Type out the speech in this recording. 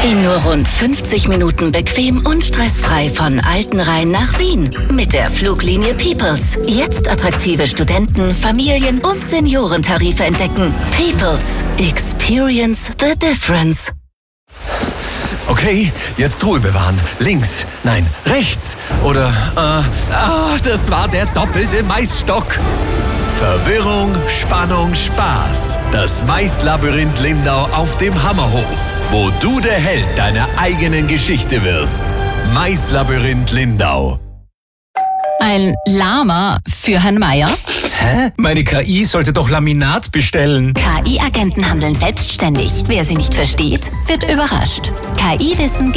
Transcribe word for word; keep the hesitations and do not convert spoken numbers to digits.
In nur rund fünfzig Minuten bequem und stressfrei von Altenrhein nach Wien. Mit der Fluglinie Peoples. Jetzt attraktive Studenten-, Familien- und Seniorentarife entdecken. Peoples. Experience the difference. Okay, jetzt Ruhe bewahren. Links, nein, rechts. Oder, äh, ah, das war der doppelte Maisstock. Verwirrung, Spannung, Spaß. Das Maislabyrinth Lindau auf dem Hammerhof, wo du der Held deiner eigenen Geschichte wirst. Maislabyrinth Lindau. Ein Lama für Herrn Meier? Hä? Meine K I sollte doch Laminat bestellen. K I-Agenten handeln selbstständig. Wer sie nicht versteht, wird überrascht. K I-Wissen